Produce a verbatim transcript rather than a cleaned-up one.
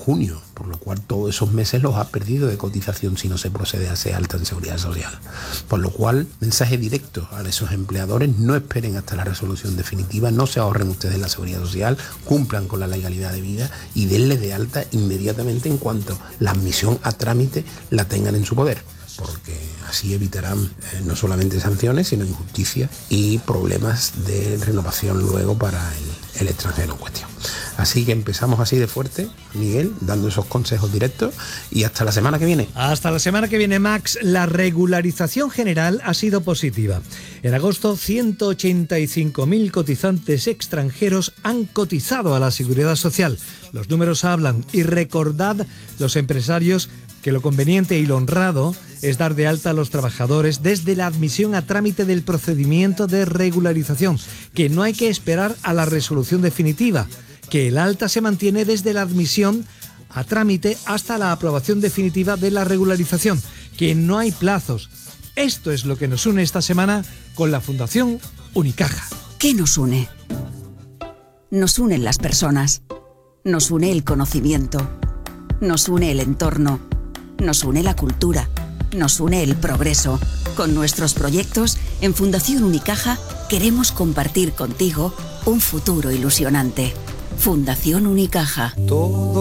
junio, por lo cual todos esos meses los ha perdido de cotización si no se procede a hacer alta en Seguridad Social. Por lo cual, mensaje directo a esos empleadores: no esperen hasta la resolución definitiva, no se ahorren ustedes la Seguridad Social, cumplan con la legalidad de vida y denle de alta inmediatamente en cuanto la admisión a trámite la tengan en su poder, porque así evitarán eh, no solamente sanciones, sino injusticias y problemas de renovación luego para el, el extranjero en cuestión. Así que empezamos así de fuerte, Miguel, dando esos consejos directos, y hasta la semana que viene. Hasta la semana que viene, Max. La regularización general ha sido positiva. En agosto, ciento ochenta y cinco mil cotizantes extranjeros han cotizado a la Seguridad Social. Los números hablan, y recordad, los empresarios, que lo conveniente y lo honrado es dar de alta a los trabajadores desde la admisión a trámite del procedimiento de regularización, que no hay que esperar a la resolución definitiva, que el alta se mantiene desde la admisión a trámite hasta la aprobación definitiva de la regularización, que no hay plazos. Esto es lo que nos une esta semana con la Fundación Unicaja. ¿Qué nos une? Nos unen las personas, nos une el conocimiento, nos une el entorno, nos une la cultura, nos une el progreso. Con nuestros proyectos, en Fundación Unicaja queremos compartir contigo un futuro ilusionante. Fundación Unicaja. Todo